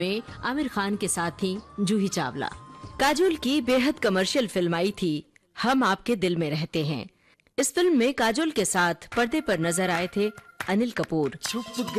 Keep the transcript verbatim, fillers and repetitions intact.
में आमिर खान के साथ थी जूही चावला। काजोल की बेहद कमर्शियल फिल्म आई थी हम आपके दिल में रहते हैं। इस फिल्म में काजोल के साथ पर्दे पर नजर आए थे अनिल कपूर।